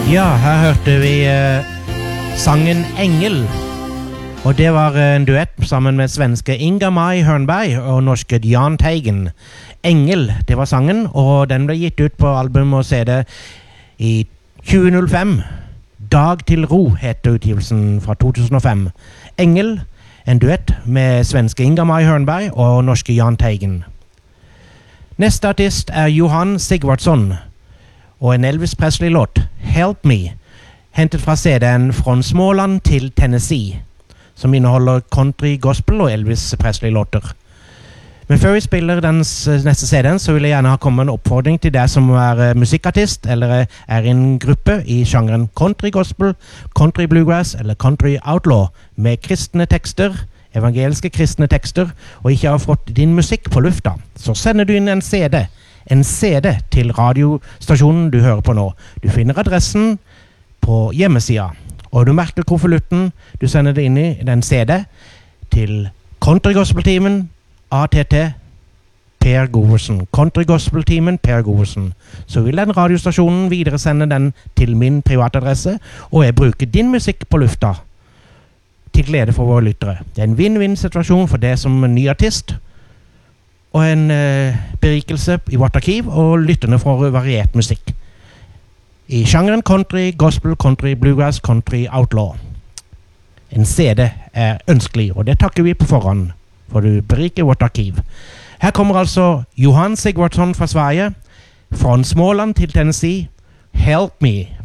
Ja, her hørte vi sangen Engel. Og det var en duett sammen med svenske Inga-Maj Hörnberg og norske Jahn Teigen. Engel, det var sangen, og den ble gitt ut på album og CD i 2005. Dag til ro heter utgivelsen fra 2005. Engel, en duett med svenske Inga-Maj Hörnberg og norske Jahn Teigen. Neste artist er Johan Sigvardsson og en Elvis Presley-låt, Help Me, hentet fra CD-en Fra Småland til Tennessee, som inneholder country, gospel og Elvis Presley-låter. Men før vi spiller den neste CD-en, så vil jeg gjerne ha kommet en oppfordring til deg som er musikkartist, eller er i en gruppe i sjangeren country gospel, country bluegrass eller country outlaw, med kristne tekster, evangeliske kristne tekster, og ikke har fått din musikk på lufta. Så sender du inn en CD til radiostasjonen du hører på nå. Du finner adressen på hjemmesida, og du merker konvolutten. Du sender det inn i den CD til Country Gospel-teamen ATT Per Goversen. Country Gospel-teamen Per Goversen. Så vil den radiostasjonen videresende den til min privatadresse, og jeg bruker din musikk på lufta til glede for våre lyttere. Det er en vinn-vinn-situasjon for deg som en ny artist, og en berikelse i vårt arkiv, og lytterne får variert musikk i sjangeren country, gospel, country, bluegrass, country, outlaw. En CD er ønskelig, og det takker vi på forhånd, for du beriker vårt arkiv. Her kommer altså Johan Sigvardsson fra Sverige, fra Småland til Tennessee, Help Me.